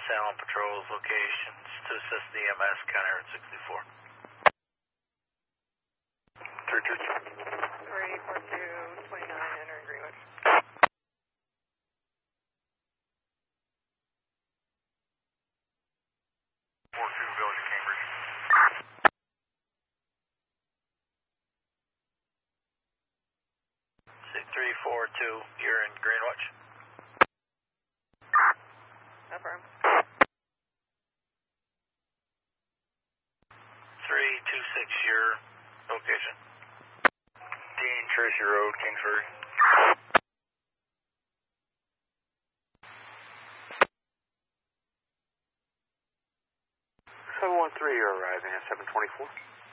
Allen patrols locations to assist the EMS counter at 64. 3842, 29, entering Greenwich. 42 Village of Cambridge. 6342, you're in Greenwich. Affirm. 326, your location. Dean Tracy Road, Kingsbury. 713, you're arriving at 724.